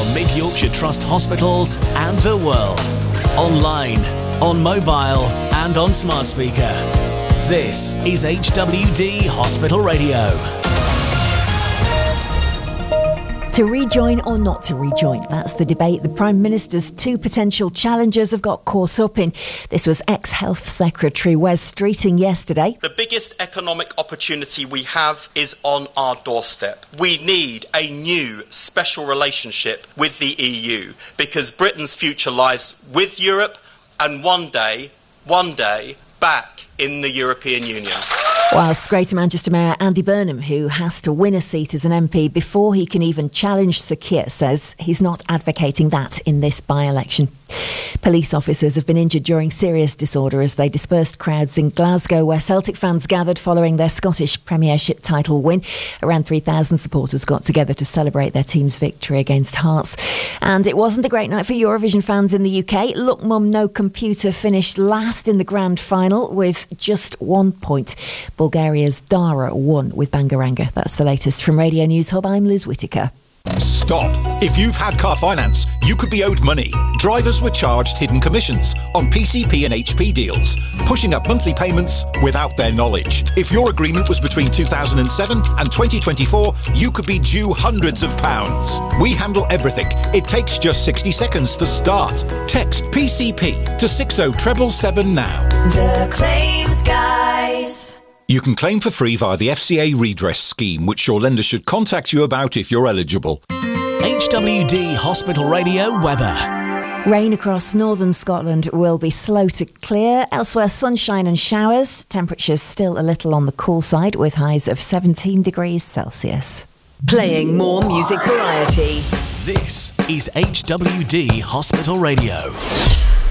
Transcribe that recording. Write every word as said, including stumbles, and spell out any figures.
from Mid Yorkshire Trust hospitals and the world. Online, on mobile and on smart speaker. This is H W D Hospital Radio. To rejoin or not to rejoin, that's the debate the Prime Minister's two potential challengers have got caught up in. This was ex-Health Secretary Wes Streeting yesterday. The biggest economic opportunity we have is on our doorstep. We need a new special relationship with the E U because Britain's future lies with Europe and one day, one day, back in the European Union. Whilst Greater Manchester Mayor Andy Burnham, who has to win a seat as an M P before he can even challenge Sir Keir, says he's not advocating that in this by-election. Police officers have been injured during serious disorder as they dispersed crowds in Glasgow, where Celtic fans gathered following their Scottish Premiership title win. Around three thousand supporters got together to celebrate their team's victory against Hearts. And it wasn't a great night for Eurovision fans in the U K. Look Mum No Computer finished last in the grand final with just one point. Bulgaria's Dara won with Bangaranga. That's the latest from Radio News Hub. I'm Liz Whittaker. Stop. If you've had car finance, you could be owed money. Drivers were charged hidden commissions on P C P and H P deals, pushing up monthly payments without their knowledge. If your agreement was between two thousand seven and twenty twenty-four, you could be due hundreds of pounds. We handle everything. It takes just sixty seconds to start. Text P C P to six oh seven seven now. The Claims Guys. You can claim for free via the F C A redress scheme, which your lender should contact you about if you're eligible. H W D Hospital Radio weather. Rain across northern Scotland will be slow to clear. Elsewhere, sunshine and showers. Temperatures still a little on the cool side with highs of seventeen degrees Celsius. Playing more music variety. This is H W D Hospital Radio.